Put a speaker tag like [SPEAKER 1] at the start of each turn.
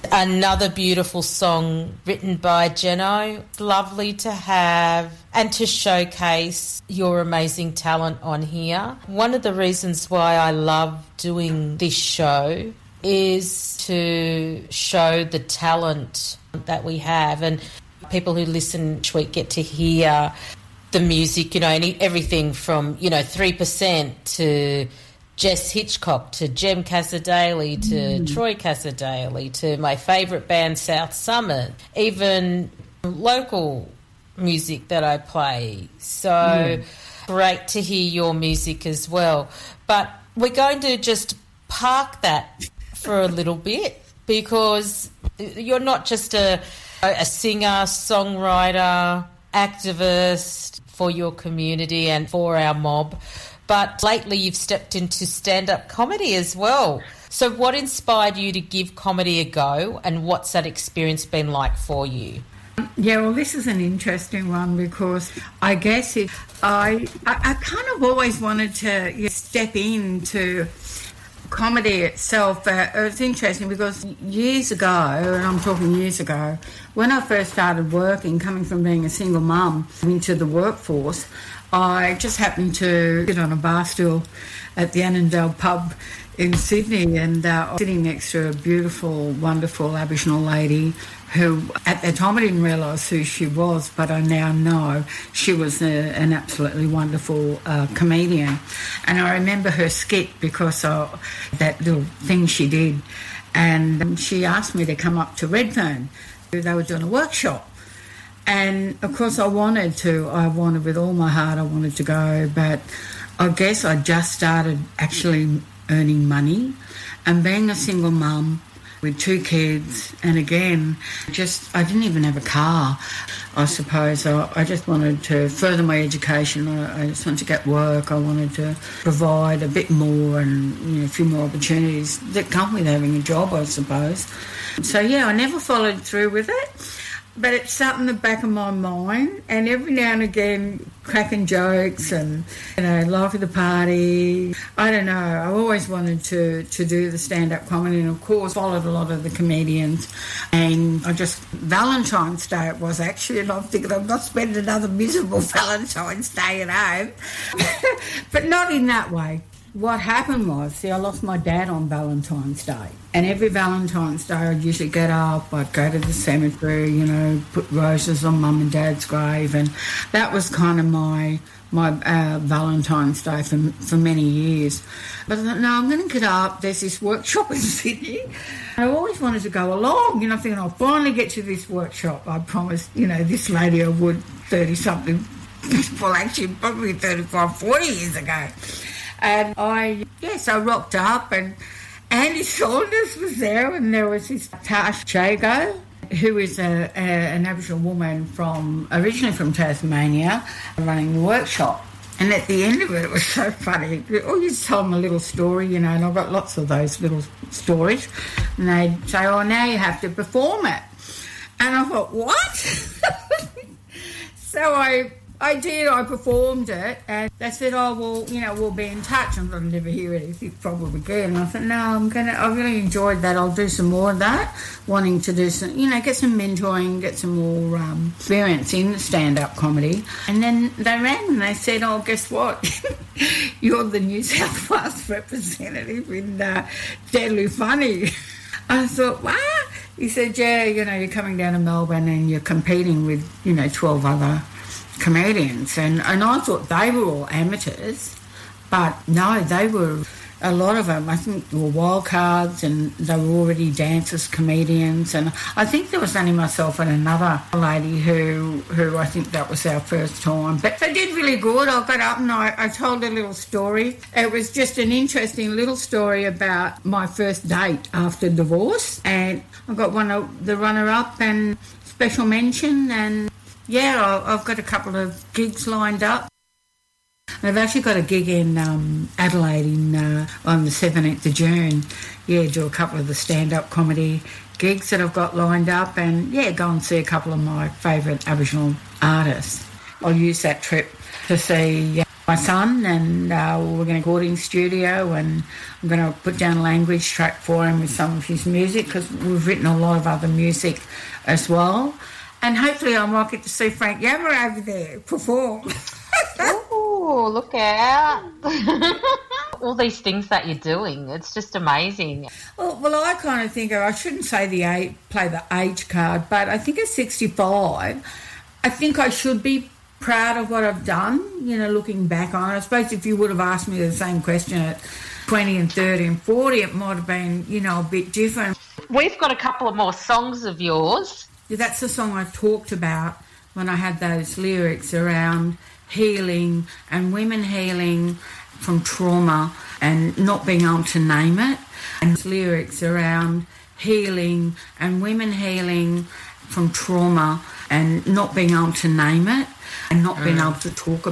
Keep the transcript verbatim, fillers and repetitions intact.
[SPEAKER 1] Another beautiful song written by Jeno. It's lovely to have and to showcase your amazing talent on here. One of the reasons why I love doing this show is to show the talent that we have, and people who listen each week get to hear the music, you know, any, everything from, you know, three percent to Jess Hitchcock to Jem Casadale to mm. Troy Casadale to my favourite band South Summit, even local music that I play. So mm. great to hear your music as well. But we're going to just park that for a little bit, because you're not just a, a singer, songwriter, activist for your community and for our mob, but lately you've stepped into stand-up comedy as well. So what inspired you to give comedy a go, and what's that experience been like for you?
[SPEAKER 2] Yeah, well, this is an interesting one, because I guess if I, I, I kind of always wanted to you know, step into comedy itself. Uh, it was interesting because years ago, and I'm talking years ago, when I first started working, coming from being a single mum into the workforce, I just happened to sit on a bar stool at the Annandale pub in Sydney, and uh, I was sitting next to a beautiful, wonderful Aboriginal lady who, at the time I didn't realise who she was, but I now know she was a, an absolutely wonderful uh, comedian. And I remember her skit because of that little thing she did. And she asked me to come up to Redfern. They were doing a workshop. And, of course, I wanted to. I wanted with all my heart, I wanted to go. But I guess I just started actually earning money. And being a single mum with two kids, and again, just I didn't even have a car, I suppose. I, I just wanted to further my education. I, I just wanted to get work. I wanted to provide a bit more and you know, a few more opportunities that come with having a job, I suppose. So, yeah, I never followed through with it. But it's sat in the back of my mind, and every now and again, cracking jokes and, you know, life of the party. I don't know. I always wanted to, to do the stand-up comedy, and, of course, followed a lot of the comedians. And I just... Valentine's Day it was, actually, and I'm thinking I'm not spending another miserable Valentine's Day at home. But not in that way. What happened was, see, I lost my dad on Valentine's Day. And every Valentine's Day I'd usually get up, I'd go to the cemetery, you know, put roses on Mum and Dad's grave. And that was kind of my my uh, Valentine's Day for, for many years. But I thought, no, I'm going to get up. There's this workshop in Sydney. And I always wanted to go along, you know, thinking I'll finally get to this workshop. I promised, you know, this lady I would thirty-something, well, actually probably thirty-five, forty years ago. And I, yes, I rocked up, and Andy Saunders was there, and there was this Tash Jago, who is a, a, an Aboriginal woman from, originally from Tasmania, running the workshop. And at the end of it, it was so funny. Oh, you tell them a little story, you know, and I've got lots of those little stories. And they'd say, oh, now you have to perform it. And I thought, what? So I... I did, I performed it, and they said, oh, well, you know, we'll be in touch. I'm going to never hear anything from them again. And I thought, no, I'm going to, I really enjoyed that. I'll do some more of that, wanting to do some, you know, get some mentoring, get some more um, experience in stand-up comedy. And then they rang and they said, oh, guess what? You're the New South Wales representative in uh, Deadly Funny. I thought, what? He said, yeah, you know, you're coming down to Melbourne and you're competing with, you know, twelve other comedians, and, and I thought they were all amateurs, but no, they were, a lot of them, I think, were wild cards, and they were already dancers, comedians, and I think there was only myself and another lady who, who I think that was our first time. But they did really good. I got up and I, I told a little story. It was just an interesting little story about my first date after divorce, and I got one of the runner-up and special mention, and yeah, I've got a couple of gigs lined up. I've actually got a gig in um, Adelaide in, uh, on the seventeenth of June. Yeah, do a couple of the stand-up comedy gigs that I've got lined up, and, yeah, go and see a couple of my favourite Aboriginal artists. I'll use that trip to see my son, and uh, we're going to recording studio, and I'm going to put down a language track for him with some of his music, because we've written a lot of other music as well. And hopefully I might get to see Frank Yammer over there perform.
[SPEAKER 1] Ooh, look out. All these things that you're doing, it's just amazing.
[SPEAKER 2] Well, well, I kind of think, I shouldn't say the age, play the age card, but I think at sixty-five, I think I should be proud of what I've done, you know, looking back on it. I suppose if you would have asked me the same question at twenty and thirty and forty, it might have been, you know, a bit different.
[SPEAKER 1] We've got a couple of more songs of yours.
[SPEAKER 2] Yeah, that's the song I talked about when I had those lyrics around healing and women healing from trauma and not being able to name it, and lyrics around healing and women healing from trauma and not being able to name it and not being able to talk about it.